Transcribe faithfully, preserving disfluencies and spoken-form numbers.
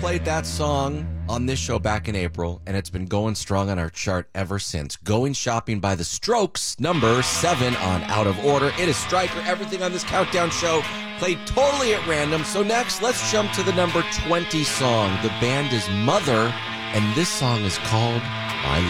played that song on this show back in April, and it's been going strong on our chart ever since. Going Shopping by The Strokes, number seven on Out of Order. It is Stryker. Everything on this countdown show played totally at random. So next, let's jump to the number twenty song. The band is Mother, and this song is called My